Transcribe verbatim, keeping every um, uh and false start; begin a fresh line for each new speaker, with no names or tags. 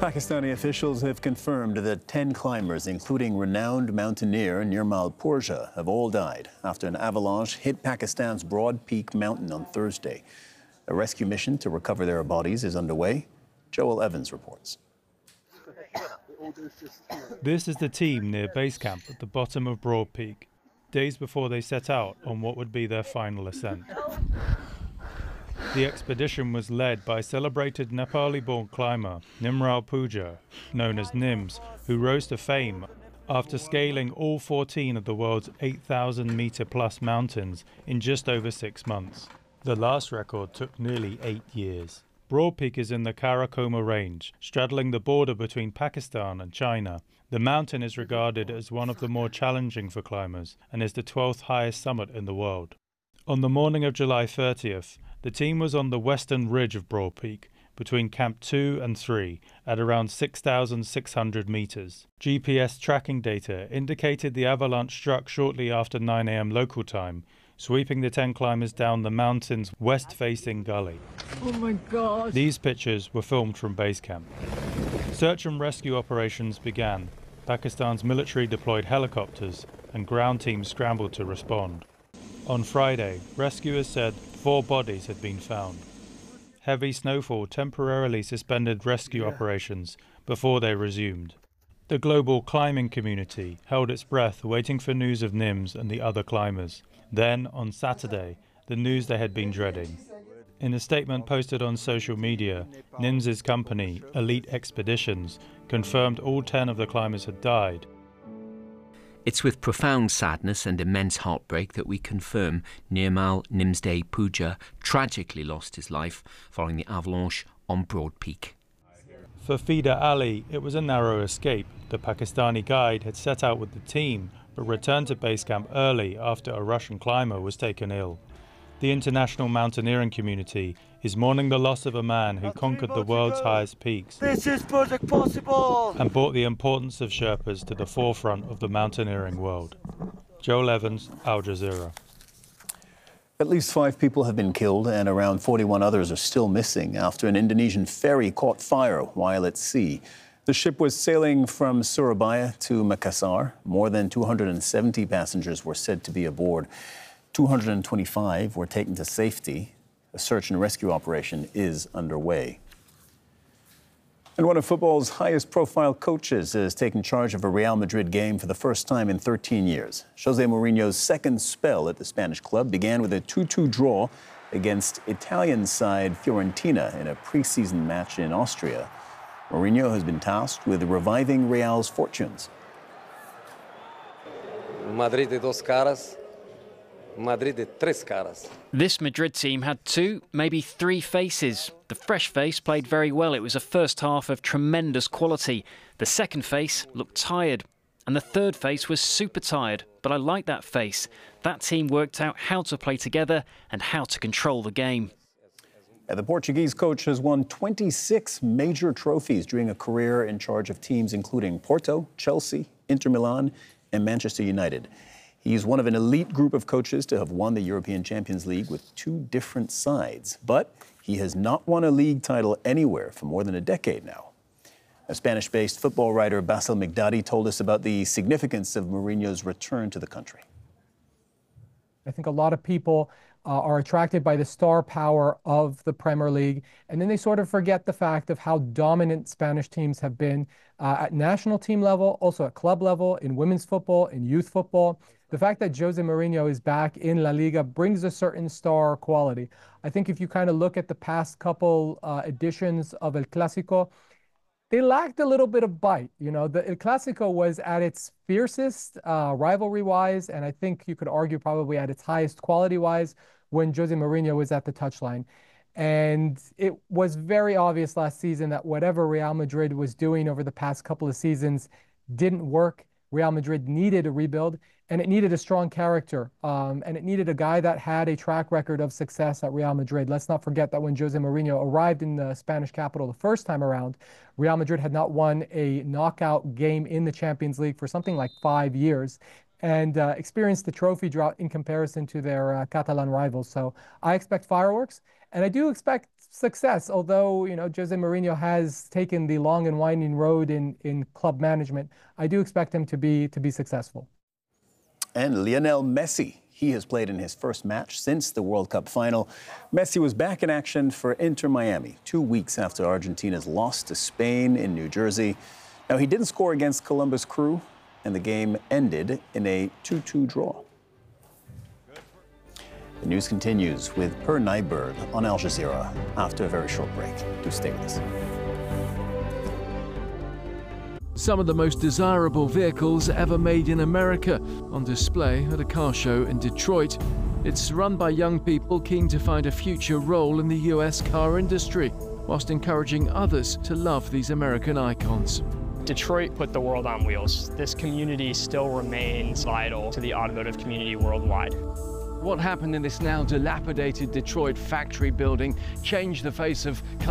Pakistani officials have confirmed that ten climbers, including renowned mountaineer Nirmal Purja, have all died after an avalanche hit Pakistan's Broad Peak mountain on Thursday. A rescue mission to recover their bodies is underway. Joel Evans reports.
This is the team near base camp at the bottom of Broad Peak, days before they set out on what would be their final ascent. The expedition was led by celebrated Nepali-born climber Nirmal Purja, known as Nims, who rose to fame after scaling all fourteen of the world's eight thousand meter plus mountains in just over six months. The last record took nearly eight years. Broad Peak is in the Karakoram range, straddling the border between Pakistan and China. The mountain is regarded as one of the more challenging for climbers and is the twelfth highest summit in the world. On the morning of July thirtieth, the team was on the western ridge of Broad Peak, between Camp two and three, at around six thousand six hundred meters. G P S tracking data indicated the avalanche struck shortly after nine a m local time, sweeping the ten climbers down the mountain's west-facing gully.
Oh my God!
These pictures were filmed from base camp. Search and rescue operations began. Pakistan's military deployed helicopters and ground teams scrambled to respond. On Friday, rescuers said four bodies had been found. Heavy snowfall temporarily suspended rescue operations before they resumed. The global climbing community held its breath waiting for news of Nims and the other climbers. Then, on Saturday, the news they had been dreading. In a statement posted on social media, Nims's company, Elite Expeditions, confirmed all ten of the climbers had died.
It's with profound sadness and immense heartbreak that we confirm Nirmal Nimsday Purja tragically lost his life following the avalanche on Broad Peak.
For Fida Ali, it was a narrow escape. The Pakistani guide had set out with the team, but returned to base camp early after a Russian climber was taken ill. The international mountaineering community is mourning the loss of a man who conquered the world's highest peaks.
This is project possible!
And brought the importance of Sherpas to the forefront of the mountaineering world. Joel Evans, Al Jazeera.
At least five people have been killed and around forty-one others are still missing after an Indonesian ferry caught fire while at sea. The ship was sailing from Surabaya to Makassar. More than two hundred seventy passengers were said to be aboard. two hundred twenty-five were taken to safety. A search and rescue operation is underway. And one of football's highest profile coaches is taking charge of a Real Madrid game for the first time in thirteen years. Jose Mourinho's second spell at the Spanish club began with a two two draw against Italian side Fiorentina in a preseason match in Austria. Mourinho has been tasked with reviving Real's fortunes.
Madrid de dos caras. Madrid de tres caras.
This Madrid team had two, maybe three faces. The fresh face played very well. It was a first half of tremendous quality. The second face looked tired. And the third face was super tired. But I like that face. That team worked out how to play together and how to control the game.
And the Portuguese coach has won twenty-six major trophies during a career in charge of teams including Porto, Chelsea, Inter Milan, and Manchester United. He's one of an elite group of coaches to have won the European Champions League with two different sides. But he has not won a league title anywhere for more than a decade now. A Spanish-based football writer, Bassel Migdadi, told us about the significance of Mourinho's return to the country.
I think a lot of people uh, are attracted by the star power of the Premier League, and then they sort of forget the fact of how dominant Spanish teams have been uh, at national team level, also at club level, in women's football, in youth football. The fact that Jose Mourinho is back in La Liga brings a certain star quality. I think if you kind of look at the past couple uh, editions of El Clásico, they lacked a little bit of bite. You know, the El Clásico was at its fiercest uh, rivalry-wise, and I think you could argue probably at its highest quality-wise when Jose Mourinho was at the touchline. And it was very obvious last season that whatever Real Madrid was doing over the past couple of seasons didn't work. Real Madrid needed a rebuild, and it needed a strong character, um, and it needed a guy that had a track record of success at Real Madrid. Let's not forget that when Jose Mourinho arrived in the Spanish capital the first time around, Real Madrid had not won a knockout game in the Champions League for something like five years and uh, experienced the trophy drought in comparison to their uh, Catalan rivals. So I expect fireworks, and I do expect success, although, you know, Jose Mourinho has taken the long and winding road in, in club management. I do expect him to be, to be successful.
And Lionel Messi, he has played in his first match since the World Cup final. Messi was back in action for Inter Miami two weeks after Argentina's loss to Spain in New Jersey. Now, he didn't score against Columbus Crew, and the game ended in a two two draw. The news continues with Per Nyberg on Al Jazeera after a very short break. Do stay with us.
Some of the most desirable vehicles ever made in America on display at a car show in Detroit. It's run by young people keen to find a future role in the U S car industry, whilst encouraging others to love these American icons.
Detroit put the world on wheels. This community still remains vital to the automotive community worldwide.
What happened in this now dilapidated Detroit factory building changed the face of car